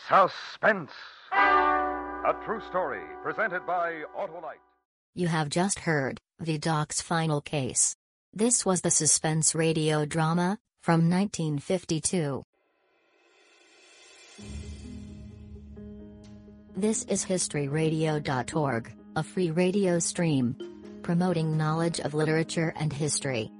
Suspense. A true story presented by Autolite. You have just heard The Doc's Final Case. This was the suspense radio drama from 1952. This is historyradio.org, a free radio stream promoting knowledge of literature and history.